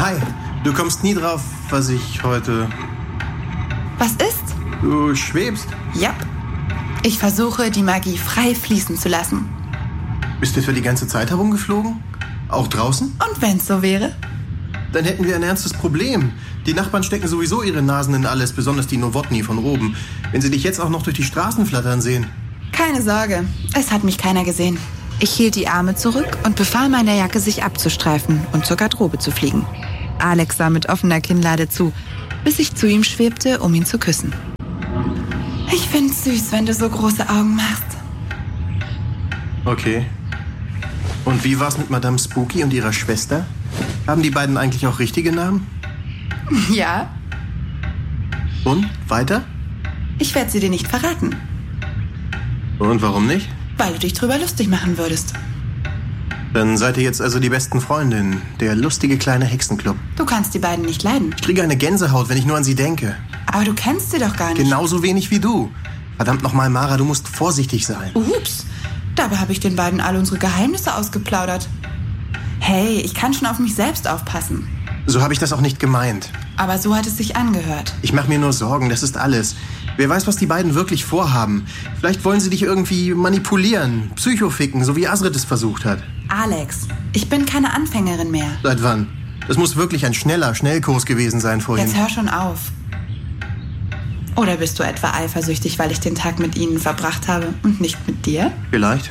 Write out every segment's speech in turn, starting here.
Hi, du kommst nie drauf, was ich heute... Was ist? Du schwebst. Jap. Ich versuche, die Magie frei fließen zu lassen. Bist du für die ganze Zeit herumgeflogen? Auch draußen? Und wenn's so wäre? Dann hätten wir ein ernstes Problem. Die Nachbarn stecken sowieso ihre Nasen in alles, besonders die Nowotny von oben. Wenn sie dich jetzt auch noch durch die Straßen flattern sehen. Keine Sorge, es hat mich keiner gesehen. Ich hielt die Arme zurück und befahl meiner Jacke, sich abzustreifen und zur Garderobe zu fliegen. Alex sah mit offener Kinnlade zu, bis ich zu ihm schwebte, um ihn zu küssen. Ich find's süß, wenn du so große Augen machst. Okay. Und wie war's mit Madame Spooky und ihrer Schwester? Haben die beiden eigentlich auch richtige Namen? Ja. Und? Weiter? Ich werde sie dir nicht verraten. Und warum nicht? Weil du dich drüber lustig machen würdest. Dann seid ihr jetzt also die besten Freundinnen. Der lustige kleine Hexenclub. Du kannst die beiden nicht leiden. Ich kriege eine Gänsehaut, wenn ich nur an sie denke. Aber du kennst sie doch gar nicht. Genauso wenig wie du. Verdammt nochmal, Mara, du musst vorsichtig sein. Ups, dabei habe ich den beiden alle unsere Geheimnisse ausgeplaudert. Hey, ich kann schon auf mich selbst aufpassen. So habe ich das auch nicht gemeint. Aber so hat es sich angehört. Ich mache mir nur Sorgen, das ist alles. Wer weiß, was die beiden wirklich vorhaben. Vielleicht wollen sie dich irgendwie manipulieren, psychoficken, so wie Azrid es versucht hat. Alex, ich bin keine Anfängerin mehr. Seit wann? Das muss wirklich ein Schnellkurs gewesen sein vorhin. Jetzt hör schon auf. Oder bist du etwa eifersüchtig, weil ich den Tag mit ihnen verbracht habe und nicht mit dir? Vielleicht.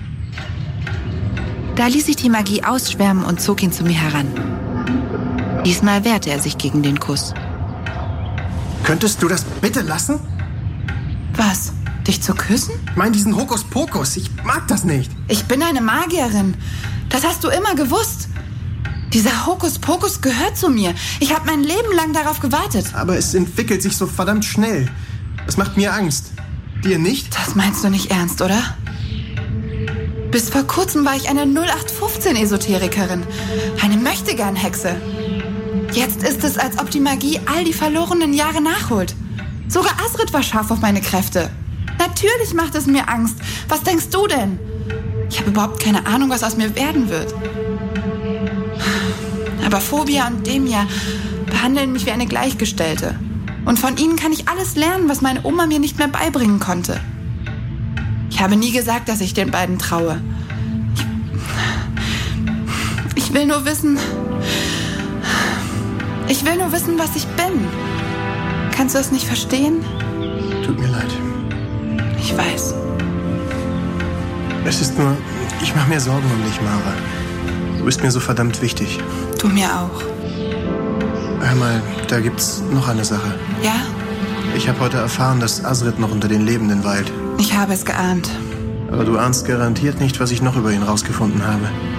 Da ließ ich die Magie ausschwärmen und zog ihn zu mir heran. Diesmal wehrte er sich gegen den Kuss. Könntest du das bitte lassen? Was? Dich zu küssen? Ich meine diesen Hokuspokus. Ich mag das nicht. Ich bin eine Magierin. Das hast du immer gewusst. Dieser Hokuspokus gehört zu mir. Ich habe mein Leben lang darauf gewartet. Aber es entwickelt sich so verdammt schnell. Das macht mir Angst. Dir nicht? Das meinst du nicht ernst, oder? Bis vor kurzem war ich eine 0815-Esoterikerin. Eine Möchtegern-Hexe. Jetzt ist es, als ob die Magie all die verlorenen Jahre nachholt. Sogar Azrid war scharf auf meine Kräfte. Natürlich macht es mir Angst. Was denkst du denn? Ich habe überhaupt keine Ahnung, was aus mir werden wird. Aber Phobia und Demia behandeln mich wie eine Gleichgestellte. Und von ihnen kann ich alles lernen, was meine Oma mir nicht mehr beibringen konnte. Ich habe nie gesagt, dass ich den beiden traue. Ich will nur wissen... Ich will nur wissen, was ich bin. Kannst du es nicht verstehen? Tut mir leid. Ich weiß. Es ist nur... Ich mache mir Sorgen um dich, Mara. Du bist mir so verdammt wichtig. Du mir auch. Hör mal, da gibt's noch eine Sache. Ja? Ich habe heute erfahren, dass Azrid noch unter den Lebenden weilt. Ich habe es geahnt. Aber du ahnst garantiert nicht, was ich noch über ihn rausgefunden habe.